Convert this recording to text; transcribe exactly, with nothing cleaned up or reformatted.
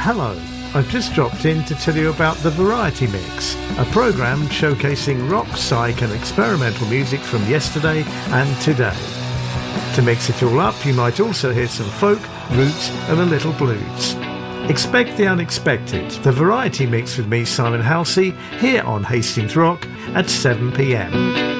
Hello, I've just dropped in to tell you about the Variety Mix, a programme showcasing rock, psych and experimental music from yesterday and today. To mix it all up, you might also hear some folk, roots and a little blues. Expect the unexpected. The Variety Mix with me, Simon Halsey, here on Hastings Rock at seven p m.